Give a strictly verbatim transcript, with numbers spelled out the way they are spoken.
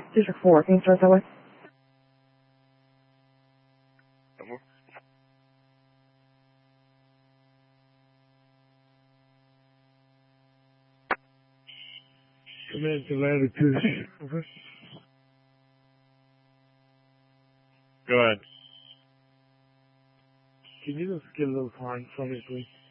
District four, can you start that way? Command to latitude. Over. Go ahead. Can you just get a little time from me, please?